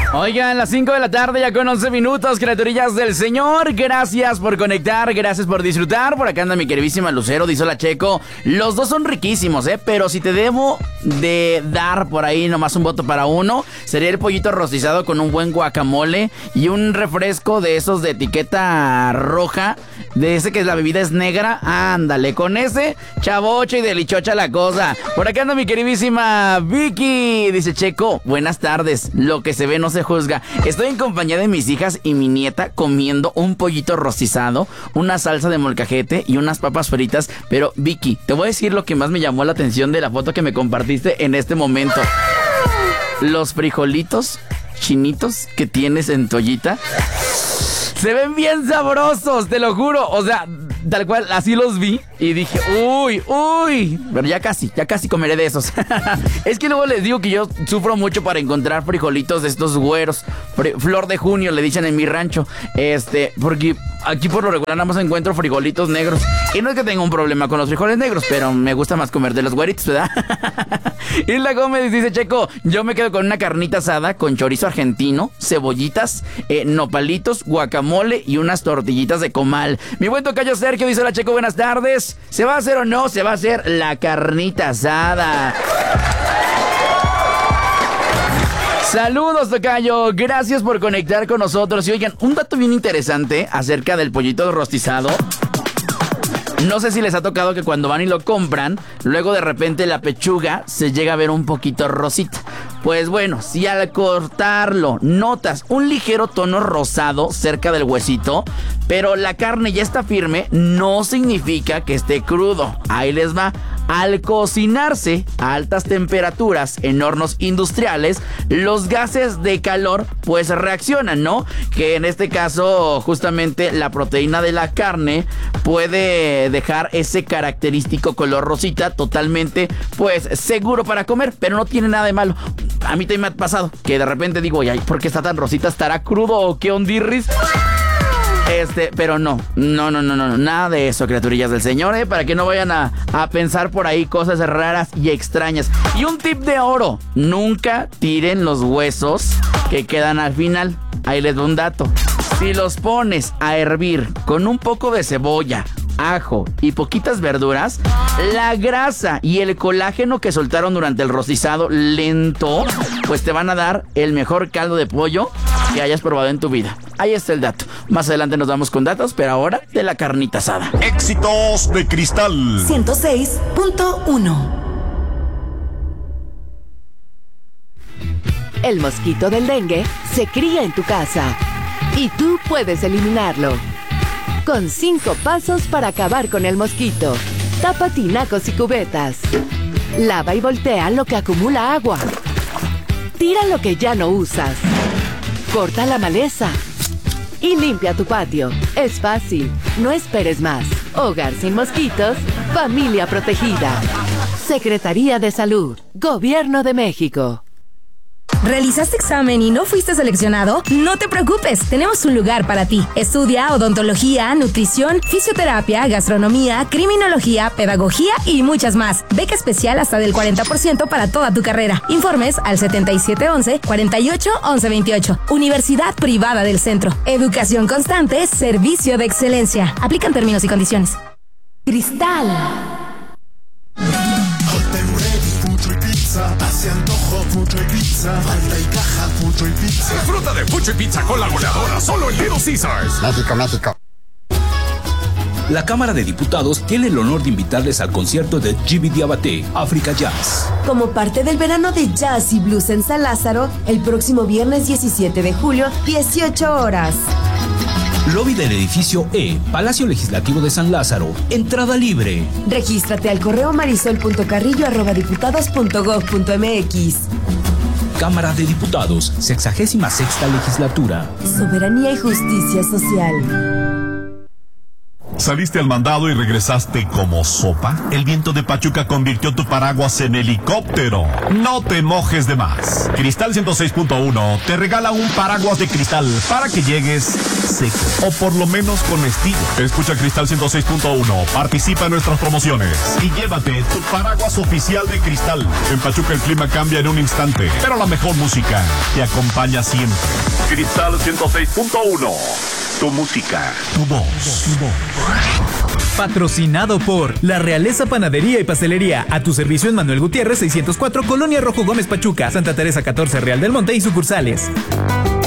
Oigan, las 5 de la tarde ya con 11 minutos, criaturillas del Señor. Gracias por conectar, gracias por disfrutar. Por acá anda mi queridísima Lucero, dice hola Checo. Los dos son riquísimos, pero si te debo de dar por ahí nomás un voto para uno, sería el pollito rostizado con un buen guacamole y un refresco de esos de etiqueta roja, de ese que la bebida es negra. Ándale, con ese chavocho y delichocha la cosa. Por acá anda mi queridísima Vicky, dice Checo, buenas tardes. Lo que se ve no se juzga. Estoy en compañía de mis hijas y mi nieta comiendo un pollito rostizado, una salsa de molcajete y unas papas fritas. Pero Vicky, te voy a decir lo que más me llamó la atención de la foto que me compartiste en este momento. Los frijolitos chinitos que tienes en tu ollita se ven bien sabrosos, te lo juro. O sea, tal cual, así los vi y dije, uy, pero ya casi comeré de esos. Es que luego les digo que yo sufro mucho para encontrar frijolitos de estos güeros. Flor de junio le dicen en mi rancho. Porque aquí por lo regular nada más encuentro frijolitos negros. Y no es que tenga un problema con los frijoles negros, pero me gusta más comer de los güeritos, ¿verdad? Isla Gómez dice, Checo, yo me quedo con una carnita asada con chorizo argentino, cebollitas, nopalitos, guacamole y unas tortillitas de comal. Mi buen tocayo Sergio dice, hola Checo, buenas tardes. ¿Se va a hacer o no? Se va a hacer la carnita asada. Saludos, tocayo, gracias por conectar con nosotros. Y oigan, un dato bien interesante acerca del pollito rostizado. No sé si les ha tocado que cuando van y lo compran, luego de repente la pechuga se llega a ver un poquito rosita. Pues bueno, si al cortarlo notas un ligero tono rosado cerca del huesito, pero la carne ya está firme, no significa que esté crudo. Ahí les va. Al cocinarse a altas temperaturas en hornos industriales, los gases de calor pues reaccionan, ¿no? Que en este caso justamente la proteína de la carne puede dejar ese característico color rosita totalmente pues seguro para comer, pero no tiene nada de malo. A mí también me ha pasado que de repente digo, ay, ¿por qué está tan rosita? ¿Estará crudo o qué ondirris? Pero no, nada de eso, criaturillas del Señor, para que no vayan a pensar por ahí cosas raras y extrañas. Y un tip de oro, nunca tiren los huesos que quedan al final. Ahí les doy un dato. Si los pones a hervir con un poco de cebolla, ajo y poquitas verduras, la grasa y el colágeno que soltaron durante el rostizado lento, pues te van a dar el mejor caldo de pollo que hayas probado en tu vida. Ahí está el dato. Más adelante nos vamos con datos, pero ahora de la carnita asada. Éxitos de Cristal 106.1. El mosquito del dengue se cría en tu casa y tú puedes eliminarlo. Con 5 pasos para acabar con el mosquito. Tapa tinacos y cubetas. Lava y voltea lo que acumula agua. Tira lo que ya no usas. Corta la maleza. Y limpia tu patio. Es fácil. No esperes más. Hogar sin mosquitos. Familia protegida. Secretaría de Salud. Gobierno de México. ¿Realizaste examen y no fuiste seleccionado? No te preocupes, tenemos un lugar para ti. Estudia odontología, nutrición, fisioterapia, gastronomía, criminología, pedagogía y muchas más. Beca especial hasta del 40% para toda tu carrera. Informes al 7711-481128. Universidad Privada del Centro. Educación constante, servicio de excelencia. Aplican términos y condiciones. Cristal. Hace antojo, Fucho y Pizza. Falta y caja, Fucho y Pizza. Disfruta de Fucho y Pizza con la goleadora solo en Little Caesars. México. La Cámara de Diputados tiene el honor de invitarles al concierto de Jimmy Diabaté, Africa Jazz. Como parte del verano de jazz y blues en San Lázaro, el próximo viernes 17 de julio, 18 horas. Lobby del edificio E, Palacio Legislativo de San Lázaro. Entrada libre. Regístrate al correo marisol.carrillo@diputados.gov.mx. Cámara de Diputados, 66ª legislatura. Soberanía y justicia social. ¿Saliste al mandado y regresaste como sopa? El viento de Pachuca convirtió tu paraguas en helicóptero. No te mojes de más. Cristal 106.1 te regala un paraguas de cristal para que llegues seco o por lo menos con estilo. Escucha Cristal 106.1, participa en nuestras promociones y llévate tu paraguas oficial de Cristal. En Pachuca el clima cambia en un instante, pero la mejor música te acompaña siempre. Cristal 106.1. Tu música, tu voz. Patrocinado por La Realeza Panadería y Pastelería. A tu servicio en Manuel Gutiérrez 604, Colonia Rojo Gómez Pachuca, Santa Teresa 14, Real del Monte y sucursales.